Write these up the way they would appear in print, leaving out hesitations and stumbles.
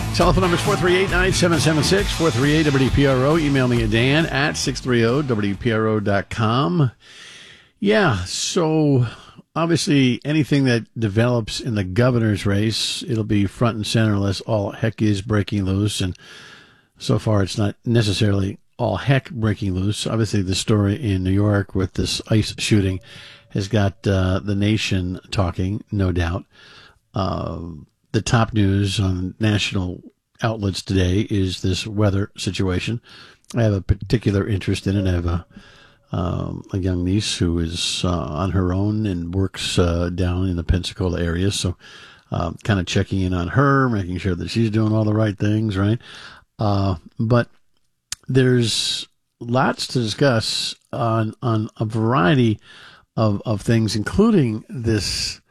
Telephone number is 438-9776, 438-WPRO. Email me at Dan at 630-WPRO.com. Yeah, so obviously anything that develops in the governor's race, it'll be front and center unless all heck is breaking loose. And so far it's not necessarily all heck breaking loose. Obviously the story in New York with this ICE shooting has got the nation talking, no doubt. The top news on national outlets today is this weather situation. I have a particular interest in it. I have a young niece who is on her own and works down in the Pensacola area, so kind of checking in on her, making sure that she's doing all the right things, right? But there's lots to discuss on a variety of things, including this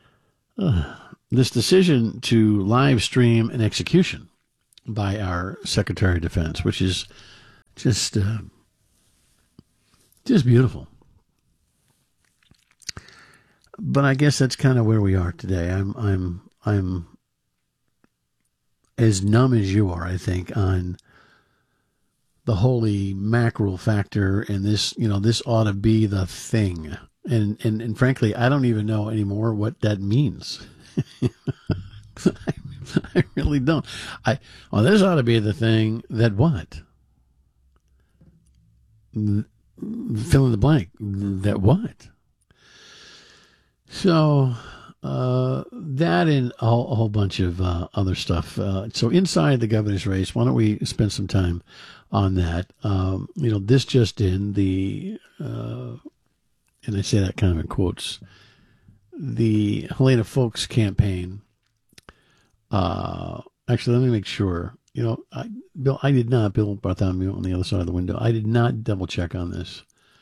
decision to live stream an execution by our Secretary of Defense, which is just beautiful. But I guess that's kind of where we are today. I'm as numb as you are, I think, on the holy mackerel factor, and this ought to be the thing. And frankly, I don't even know anymore what that means. I really don't. This ought to be the thing that what? Fill in the blank. That what? So that and a whole bunch of other stuff. So inside the governor's race, why don't we spend some time on that? This just in, and I say that kind of in quotes, the Helena Foulkes campaign. Actually, let me make sure. Bill Bartholomew on the other side of the window, I did not double check on this.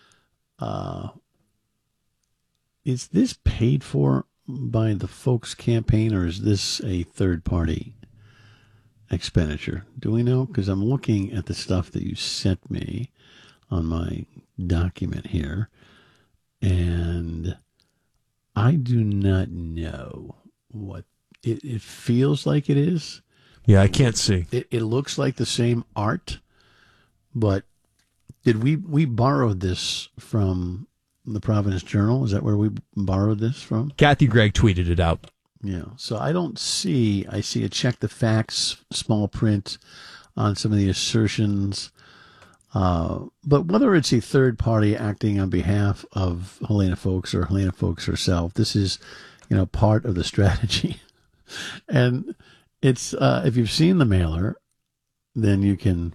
Is this paid for by the Foulkes campaign, or is this a third-party expenditure? Do we know? Because I'm looking at the stuff that you sent me on my document here, and I do not know what it feels like it is. Yeah, I can't see. It looks like the same art, but did we borrowed this from the Providence Journal? Is that where we borrowed this from? Kathy Gregg tweeted it out. Yeah. So I see a check the facts, small print on some of the assertions. But whether it's a third party acting on behalf of Helena Foulkes or Helena Foulkes herself, this is, part of the strategy. And it's, if you've seen the mailer, then you can,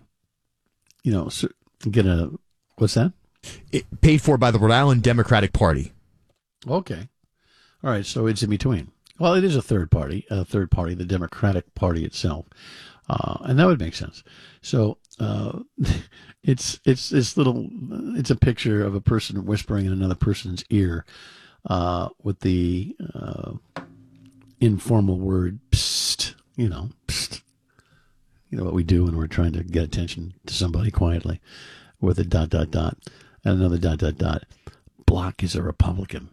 get what's that? Paid for by the Rhode Island Democratic Party. Okay. All right. So it's in between. Well, it is a third party, the Democratic Party itself. And that would make sense. So, it's a picture of a person whispering in another person's ear, with the, informal word, psst, psst. What we do when we're trying to get attention to somebody quietly, with a ... and another ... Block is a Republican.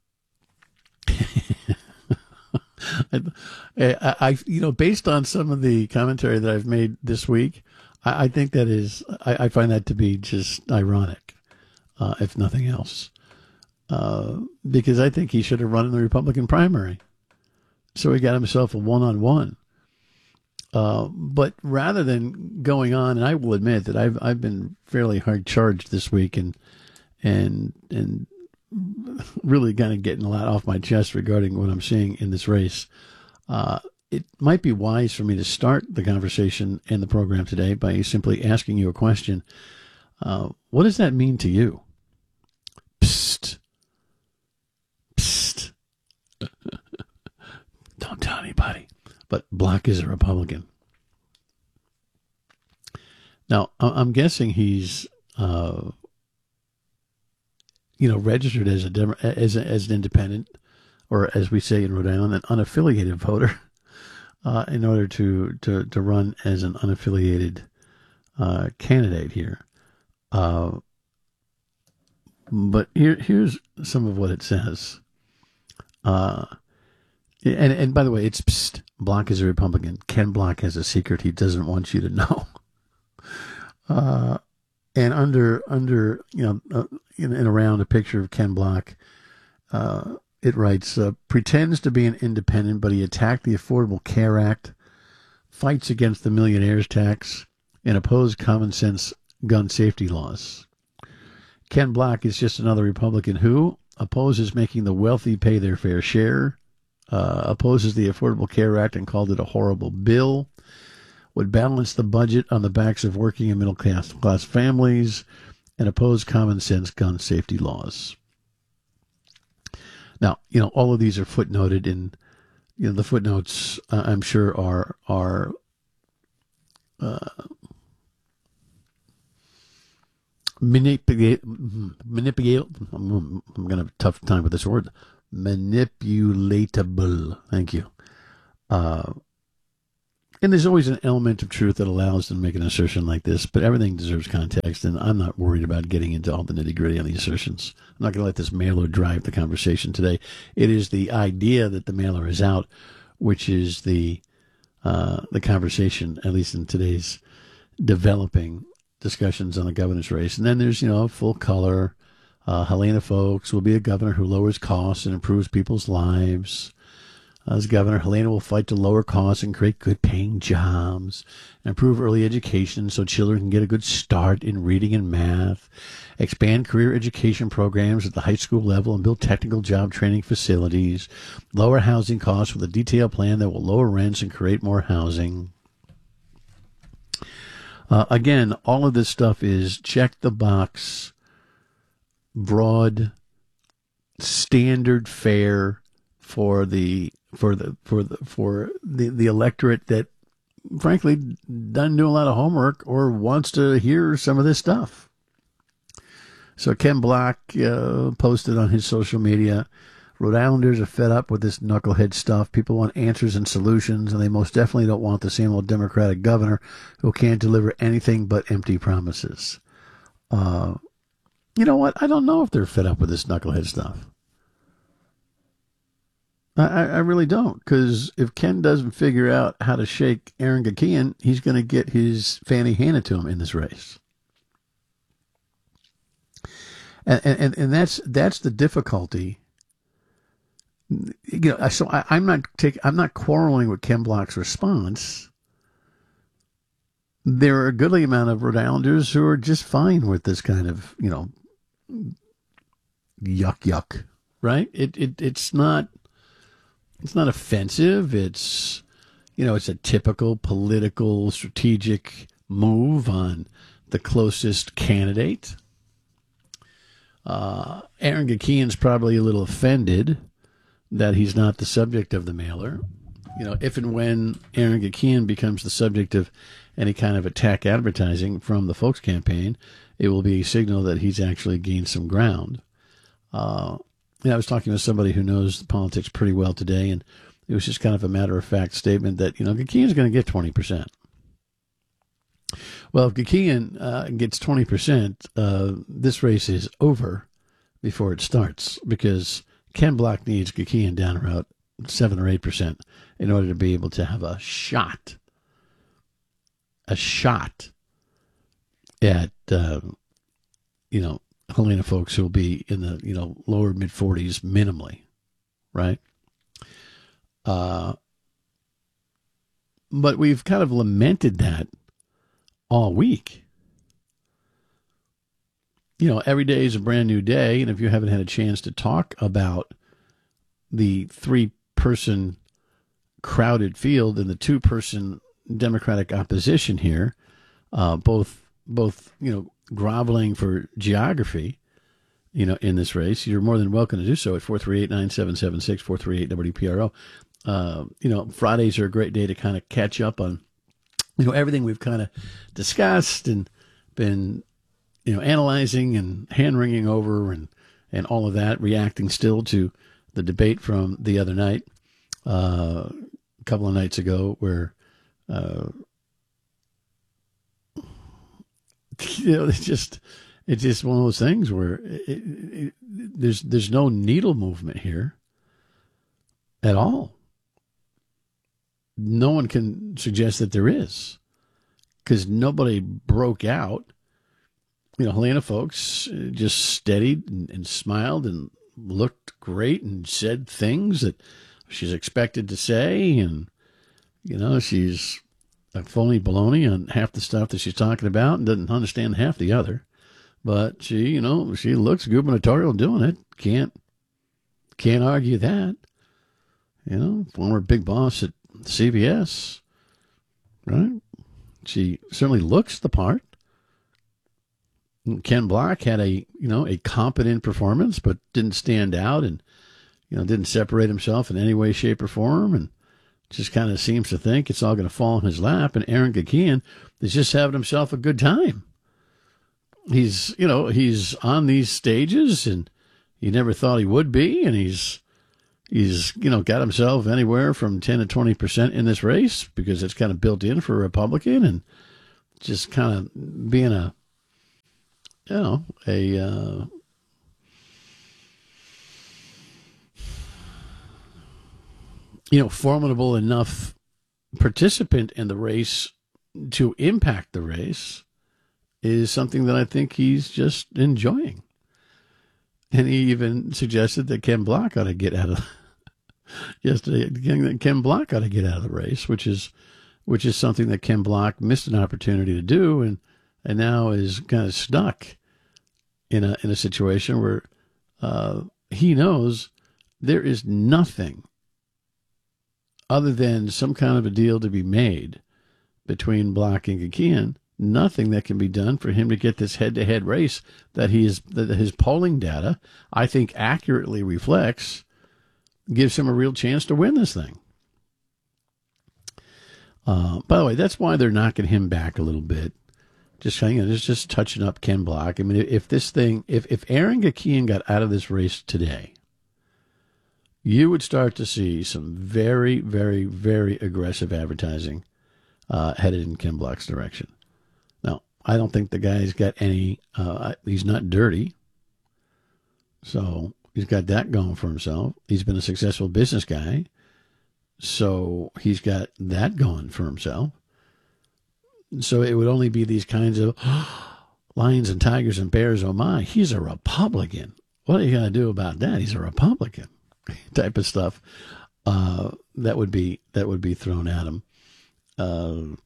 I based on some of the commentary that I've made this week, I think that is, I find that to be just ironic, if nothing else, because I think he should have run in the Republican primary. So he got himself a one-on-one. But rather than going on, and I will admit that I've been fairly hard charged this week and really kind of getting a lot off my chest regarding what I'm seeing in this race. It might be wise for me to start the conversation in the program today by simply asking you a question. What does that mean to you? Psst. Psst. Don't tell anybody. But Block is a Republican. Now, I'm guessing he's, registered as an independent, or as we say in Rhode Island, an unaffiliated voter, in order to run as an unaffiliated candidate here. But here's some of what it says. And by the way, it's psst, Block is a Republican. Ken Block has a secret he doesn't want you to know. And under in around a picture of Ken Block, it writes, pretends to be an independent, but he attacked the Affordable Care Act, fights against the millionaire's tax, and opposed common sense gun safety laws. Ken Block is just another Republican who opposes making the wealthy pay their fair share, opposes the Affordable Care Act and called it a horrible bill, would balance the budget on the backs of working and middle-class families, and oppose common sense gun safety laws. Now, all of these are footnoted in, the footnotes, I'm sure, are manipulate. I'm going to have a tough time with this word. Manipulatable. Thank you. And there's always an element of truth that allows them to make an assertion like this, but everything deserves context, and I'm not worried about getting into all the nitty-gritty on the assertions. I'm not going to let this mailer drive the conversation today. It is the idea that the mailer is out, which is the conversation, at least in today's developing discussions on the governor's race. And then there's, full color. Helena Foulkes will be a governor who lowers costs and improves people's lives. As governor, Helena will fight to lower costs and create good-paying jobs, and improve early education so children can get a good start in reading and math, expand career education programs at the high school level and build technical job training facilities, lower housing costs with a detailed plan that will lower rents and create more housing. Again, all of this stuff is check the box, broad, standard fare for the electorate that, frankly, doesn't do a lot of homework or wants to hear some of this stuff. So Ken Block posted on his social media, Rhode Islanders are fed up with this knucklehead stuff. People want answers and solutions, and they most definitely don't want the same old Democratic governor who can't deliver anything but empty promises. You know what? I don't know if they're fed up with this knucklehead stuff. I really don't, because if Ken doesn't figure out how to shake Aaron Gakian, he's going to get his fanny handed to him in this race. And that's the difficulty. So I'm not quarreling with Ken Block's response. There are a goodly amount of Rhode Islanders who are just fine with this kind of, yuck, right? It's not offensive. It's a typical political strategic move on the closest candidate. Aaron Gakian's probably a little offended that he's not the subject of the mailer. If and when Aaron Gakian becomes the subject of any kind of attack advertising from the Foulkes campaign, it will be a signal that he's actually gained some ground. I was talking to somebody who knows politics pretty well today, and it was just kind of a matter-of-fact statement that, Gakian's going to get 20%. Well, if Gakian gets 20%, this race is over before it starts, because Ken Block needs Gakian down around 7 or 8% in order to be able to have a shot at, Helena Foulkes, who will be in the, lower mid-40s minimally, right? But we've kind of lamented that all week. Every day is a brand new day, and if you haven't had a chance to talk about the 3-person crowded field and the 2-person Democratic opposition here, both groveling for geography, in this race, you're more than welcome to do so at 438-9776, 438-WPRO. Fridays are a great day to kind of catch up on, everything we've kind of discussed and been, analyzing and hand-wringing over and all of that, reacting still to the debate from the other night, a couple of nights ago, where, it's just one of those things where there's no needle movement here at all. no one can suggest that there is, because nobody broke out. Helena Foulkes just steadied and smiled and looked great and said things that she's expected to say. And, she's a phony baloney on half the stuff that she's talking about and doesn't understand half the other. But she looks gubernatorial doing it. Can't argue that. Former big boss at CBS, right? She certainly looks the part. Ken Block had a competent performance, but didn't stand out and, didn't separate himself in any way, shape, or form, and just kind of seems to think it's all going to fall in his lap. And Aaron Gakian is just having himself a good time. He's on these stages, and he never thought he would be, and he's got himself anywhere from 10 to 20% in this race because it's kind of built in for a Republican, and just kind of being a formidable enough participant in the race to impact the race is something that I think he's just enjoying. And he even suggested that Ken Block ought to get out of Ken Block ought to get out of the race, which is something that Ken Block missed an opportunity to do, and now is kind of stuck in a situation where he knows there is nothing other than some kind of a deal to be made between Block and Gakian, nothing that can be done for him to get this head-to-head race that his polling data, I think, accurately reflects, gives him a real chance to win this thing. By the way, that's why they're knocking him back a little bit. Just touching up Ken Block. I mean, if Aaron Gakian got out of this race today, you would start to see some very, very, very aggressive advertising headed in Ken Block's direction. Now, I don't think the guy's got any, he's not dirty. So he's got that going for himself. He's been a successful business guy. So he's got that going for himself. So it would only be these kinds of lions and tigers and bears, oh my, he's a Republican. What are you going to do about that? He's a Republican type of stuff that would be thrown at him. And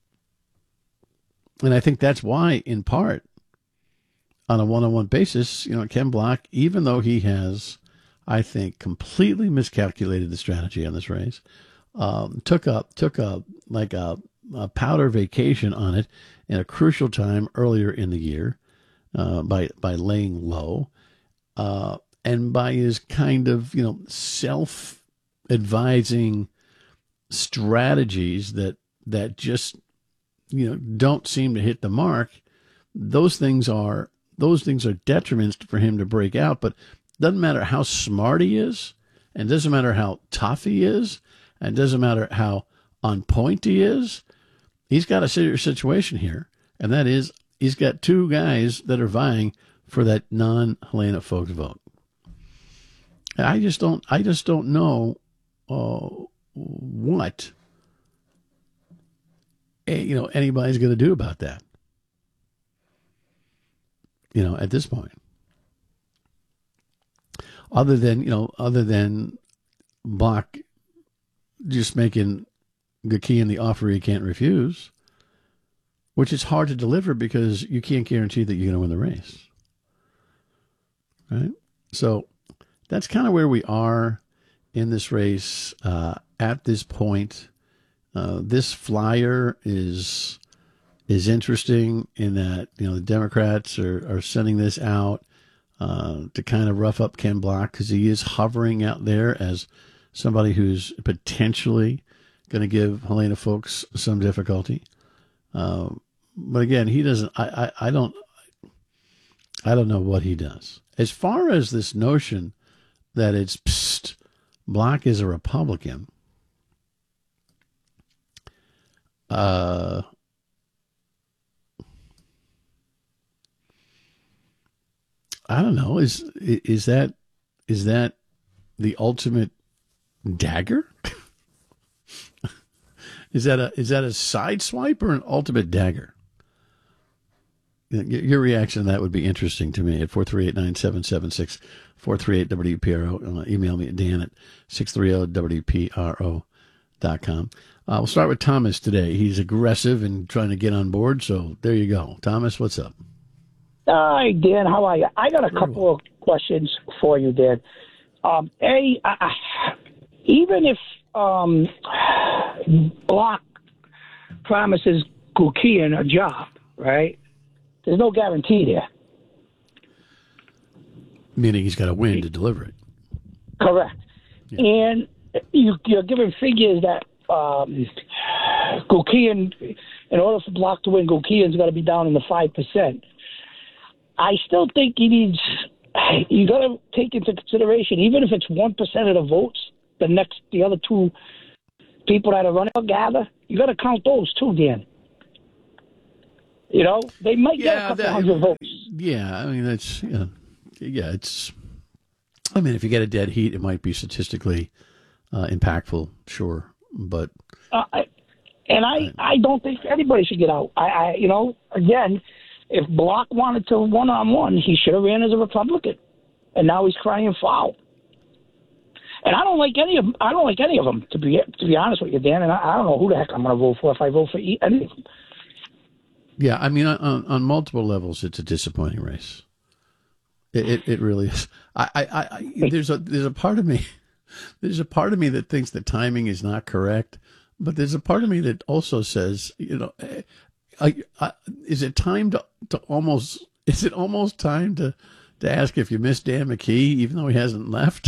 I think that's why, in part, on a one-on-one basis, Ken Block, even though he has, I think, completely miscalculated the strategy on this race, took a powder vacation on it in a crucial time earlier in the year by laying low and by his kind of self-advising strategies that just don't seem to hit the mark. Those things are detriments for him to break out. But it doesn't matter how smart he is, and it doesn't matter how tough he is, and it doesn't matter how on point he is. He's got a serious situation here, and that is he's got two guys that are vying for that non-Helena Foulkes vote. I just don't know what anybody's going to do about that. At this point, other than Block just making Gakian the offer he can't refuse, which is hard to deliver because you can't guarantee that you're going to win the race. Right? So that's kind of where we are in this race at this point. This flyer is interesting in that the Democrats are sending this out to kind of rough up Ken Block because he is hovering out there as somebody who's potentially going to give Helena Foulkes some difficulty. But again, he doesn't. I don't know what he does as far as this notion that it's Block is a Republican. I don't know. Is that the ultimate dagger? Is that a side swipe or an ultimate dagger? Your reaction to that would be interesting to me at 438-9776, 438-WPRO. Email me at Dan at 630-WPRO.com. We'll start with Thomas today. He's aggressive and trying to get on board, so there you go. Thomas, what's up? Hi, Dan. How are you? I got a couple of questions for you, Dan. Even if Block promises Gukian a job, right? There's no guarantee there. Meaning he's got to win to deliver it. Correct. Yeah. And you're giving figures that Gukian, in order for Block to win, Gukian's got to be down in the 5%. I still think you got to take into consideration, even if it's 1% of the votes, the other two people that are running gather, you got to count those too, Dan. You know, they might get a couple hundred votes. Yeah, I mean, that's, it's, I mean, if you get a dead heat, it might be statistically impactful, sure, but. I don't think anybody should get out. Again, if Block wanted to one-on-one, he should have ran as a Republican, and now he's crying foul. And I don't like any of them. To be honest with you, Dan. And I don't know who the heck I'm going to vote for if I vote for any of them. Yeah, I mean, on multiple levels, it's a disappointing race. It really is. There's a part of me that thinks the timing is not correct, but there's a part of me that also says, is it almost time to ask if you miss Dan McKee, even though he hasn't left?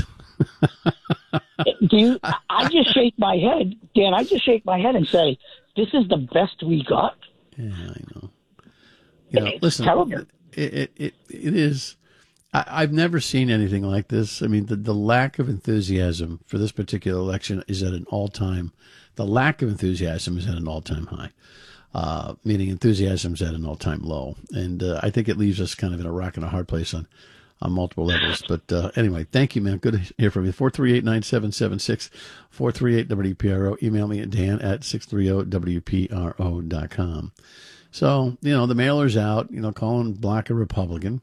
I just shake my head, Dan. I just shake my head and say, "This is the best we got." Yeah, I know. Listen, terrible. It is. I've never seen anything like this. I mean, the lack of enthusiasm for this particular election is at an all-time. The lack of enthusiasm is at an all-time high. Meaning enthusiasm is at an all-time low, and I think it leaves us kind of in a rock and a hard place on multiple levels. But anyway, thank you, man. Good to hear from you. 438-9776, 438-WPRO. Email me at Dan at 630-WPRO.com. So, the mailer's out, calling Block a Republican.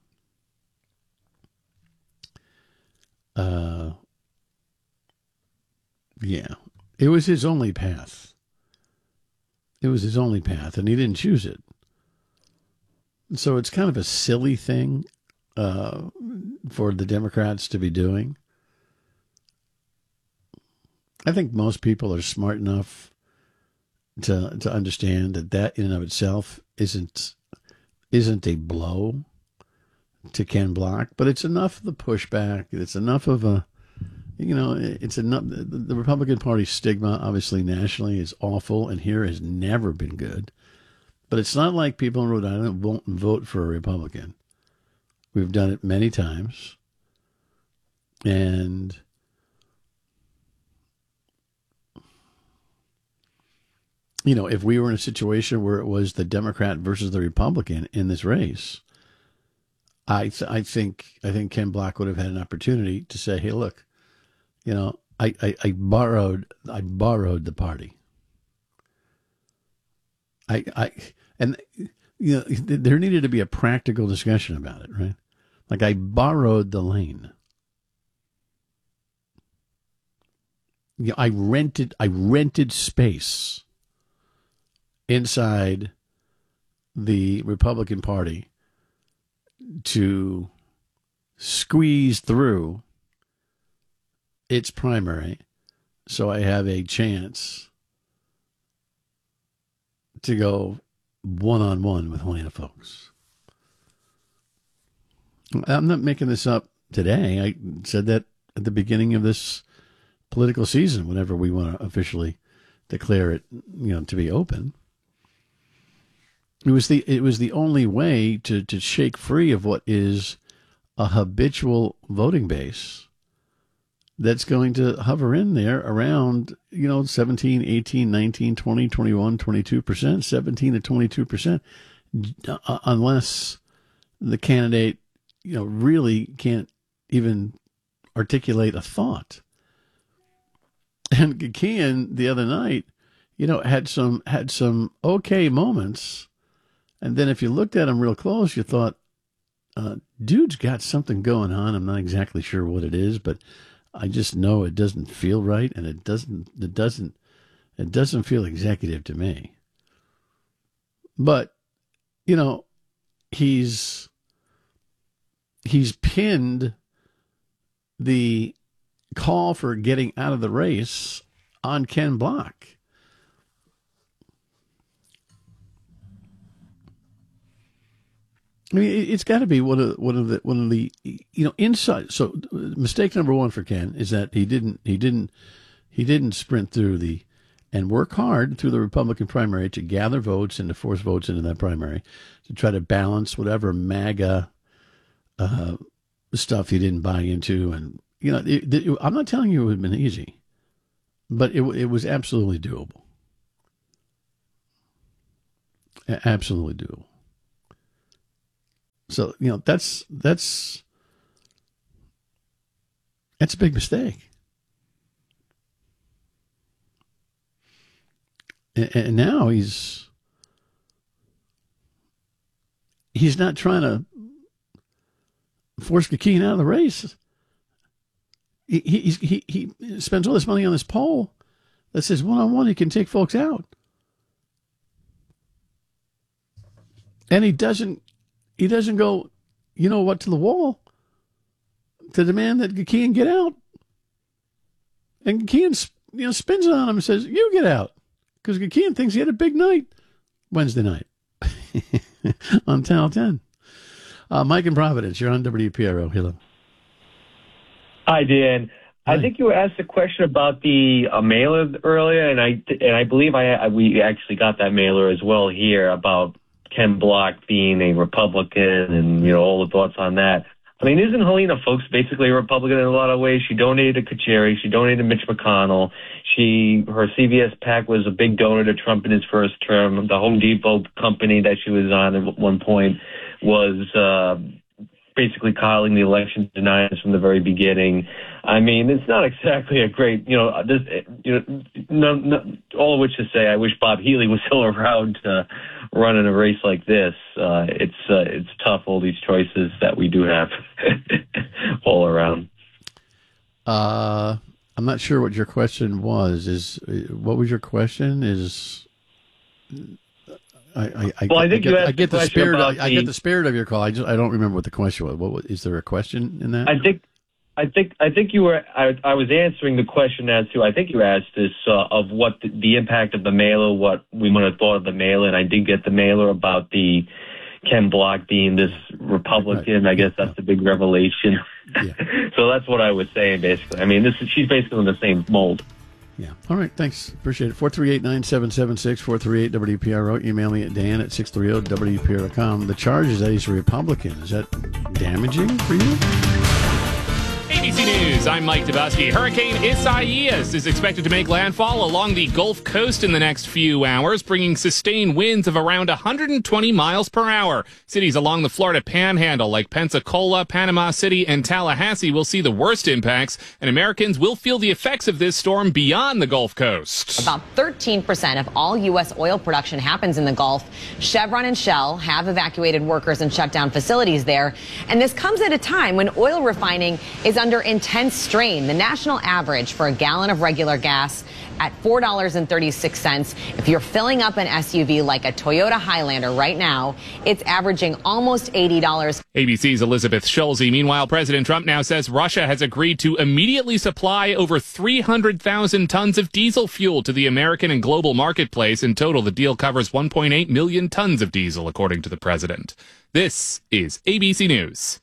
Yeah, it was his only path. It was his only path, and he didn't choose it. So it's kind of a silly thing for the Democrats to be doing. I think most people are smart enough to understand that in and of itself isn't a blow to Ken Block, but it's enough of the pushback. It's enough of a, it's enough. The Republican Party stigma, obviously nationally, is awful, and here has never been good. But it's not like people in Rhode Island won't vote for a Republican. We've done it many times. And if we were in a situation where it was the Democrat versus the Republican in this race, I think Ken Block would have had an opportunity to say, "Hey, look, I borrowed the party. There needed to be a practical discussion about it, right? Like, I borrowed the lane. I rented space inside the Republican Party to squeeze through its primary, so I have a chance to go one-on-one with Helena Foulkes." I'm not making this up today. I said that at the beginning of this political season, whenever we want to officially declare it, to be open. It was the only way to shake free of what is a habitual voting base that's going to hover in there around, 17, 18, 19, 20, 21, 22%, 17 to 22%, unless the candidate, really can't even articulate a thought. And Gukian the other night, had some okay moments, and then if you looked at him real close, you thought, dude's got something going on. I'm not exactly sure what it is, but I just know it doesn't feel right, and it doesn't feel executive to me. But he's pinned the call for getting out of the race on Ken Block. I mean, it's got to be one of the inside. So mistake number one for Ken is that he didn't sprint through and work hard through the Republican primary to gather votes and to force votes into that primary to try to balance whatever MAGA stuff he didn't buy into. And I'm not telling you it would have been easy, but it was absolutely doable. Absolutely doable. So, that's a big mistake. And now he's not trying to force Kekien out of the race. He spends all this money on this poll that says one-on-one he can take folks out. And he doesn't go, to the wall to demand that Kekien get out. And Kekien, spins it on him and says, you get out. Because Kekien thinks he had a big night Wednesday night on Channel 10. Mike in Providence, you're on WPRO. Hello. Hi, Dan. Hi. I think you were asked a question about the mailer earlier, and I believe we actually got that mailer as well here about Ken Block being a Republican and, all the thoughts on that. I mean, isn't Helena Foulkes basically a Republican in a lot of ways? She donated to Kacheri. She donated to Mitch McConnell. Her CVS PAC was a big donor to Trump in his first term. The Home Depot company that she was on at one point was basically calling the election deniers from the very beginning. I mean, it's not exactly a great, all of which to say, I wish Bob Healy was still around to run in a race like this. It's tough, all these choices that we do have all around. I'm not sure what your question was. What was your question? I get the spirit. I get the spirit of your call. I don't remember what the question was. Is there a question in that? I think you were. I was answering the question as to. I think you asked this of what the impact of the mailer, what we might have thought of the mailer, and I did get the mailer about the Ken Block being this Republican. Right. I guess that's the big revelation. Yeah. So that's what I was saying basically. I mean, she's basically in the same mold. Yeah. All right. Thanks. Appreciate it. 438-9776, 438-WPRO. Email me at dan@630wpro.com. The charge is that he's a Republican. Is that damaging for you? ABC News, I'm Mike Dabowski. Hurricane Isaias is expected to make landfall along the Gulf Coast in the next few hours, bringing sustained winds of around 120 miles per hour. Cities along the Florida Panhandle like Pensacola, Panama City, and Tallahassee will see the worst impacts, and Americans will feel the effects of this storm beyond the Gulf Coast. About 13% of all U.S. oil production happens in the Gulf. Chevron and Shell have evacuated workers and shut down facilities there, and this comes at a time when oil refining is under intense strain. The national average for a gallon of regular gas at $4.36. If you're filling up an SUV like a Toyota Highlander right now, it's averaging almost $80. ABC's Elizabeth Schulze. Meanwhile, President Trump now says Russia has agreed to immediately supply over 300,000 tons of diesel fuel to the American and global marketplace. In total, the deal covers 1.8 million tons of diesel, according to the president. This is ABC News.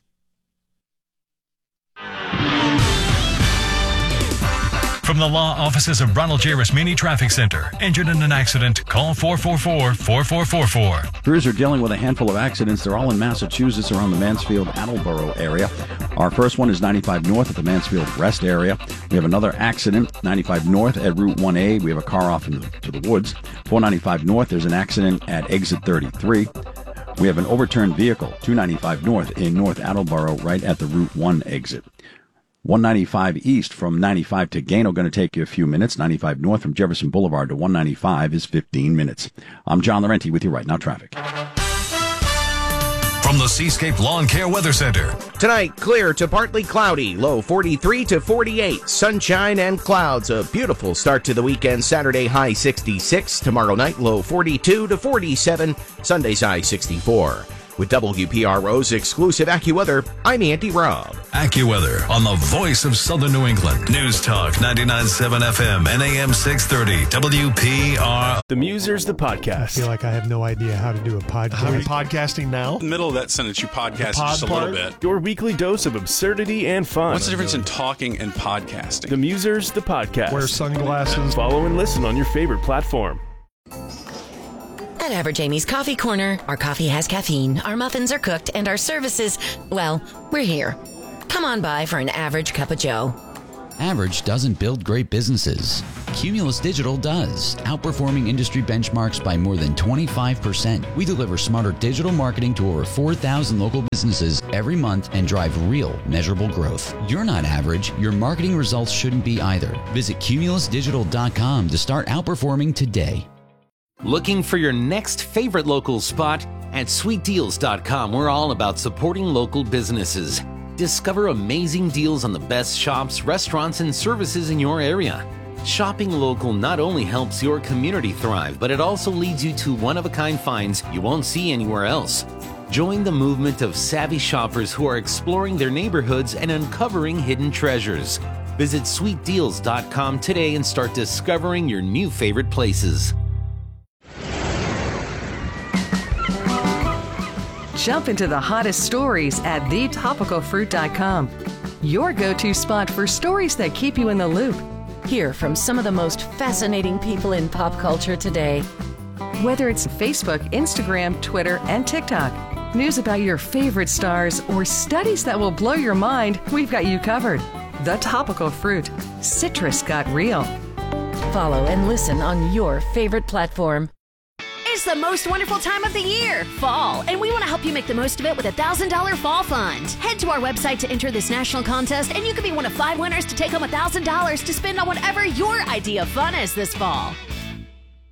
From the law offices of Ronald J. Rasmini Traffic Center. Injured in an accident? Call 444-4444. Crews are dealing with a handful of accidents. They're all in Massachusetts around the Mansfield-Attleboro area. Our first one is 95 North at the Mansfield Rest area. We have another accident, 95 North at Route 1A. We have a car off into the woods. 495 North, there's an accident at Exit 33. We have an overturned vehicle, 295 North in North Attleboro, right at the Route 1 exit. 195 east from 95 to Gano going to take you a few minutes. 95 north from Jefferson Boulevard to 195 is 15 minutes. I'm John Laurenti with you right now, traffic. From the Seascape Lawn Care Weather Center. Tonight, clear to partly cloudy, low 43 to 48. Sunshine and clouds. A beautiful start to the weekend. Saturday, high 66. Tomorrow night, low 42 to 47. Sunday's high 64. With WPRO's exclusive AccuWeather, I'm Andy Robb. AccuWeather on the voice of Southern New England. News Talk 99.7 FM and AM 630 WPR. The Musers, the podcast. I feel like I have no idea how to do a podcast. Are we podcasting now? In the middle of that sentence, you podcast just a little bit. Your weekly dose of absurdity and fun. What's the difference in talking and podcasting? The Musers, the podcast. Wear sunglasses. Follow and listen on your favorite platform. At Average Amy's Coffee Corner, our coffee has caffeine, our muffins are cooked, and our services, well, we're here. Come on by for an average cup of joe. Average doesn't build great businesses. Cumulus Digital does, outperforming industry benchmarks by more than 25%. We deliver smarter digital marketing to over 4,000 local businesses every month and drive real, measurable growth. You're not average. Your marketing results shouldn't be either. Visit cumulusdigital.com to start outperforming today. Looking for your next favorite local spot? At sweetdeals.com, we're all about supporting local businesses. Discover amazing deals on the best shops, restaurants, and services in your area. Shopping local not only helps your community thrive, but it also leads you to one-of-a-kind finds you won't see anywhere else. Join the movement of savvy shoppers who are exploring their neighborhoods and uncovering hidden treasures. Visit sweetdeals.com today and start discovering your new favorite places. Jump into the hottest stories at thetopicalfruit.com. Your go-to spot for stories that keep you in the loop. Hear from some of the most fascinating people in pop culture today. Whether it's Facebook, Instagram, Twitter, and TikTok, news about your favorite stars, or studies that will blow your mind, we've got you covered. The Topical Fruit. Citrus got real. Follow and listen on your favorite platform. It's the most wonderful time of the year, fall, and we want to help you make the most of it with a $1,000 fall fund. Head to our website to enter this national contest, and you could be one of 5 winners to take home $1,000 to spend on whatever your idea of fun is this fall.